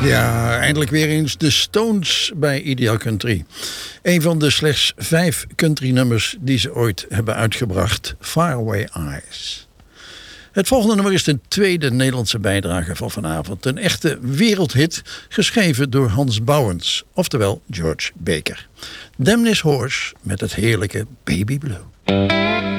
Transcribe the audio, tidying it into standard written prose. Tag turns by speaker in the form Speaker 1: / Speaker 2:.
Speaker 1: Ja, eindelijk weer eens de Stones bij Ideal Country. Een van de slechts 5 country-nummers die ze ooit hebben uitgebracht. Faraway Eyes. Het volgende nummer is de tweede Nederlandse bijdrage van vanavond. Een echte wereldhit, geschreven door Hans Bouwens, oftewel George Baker. Damned Horse met het heerlijke Baby Blue.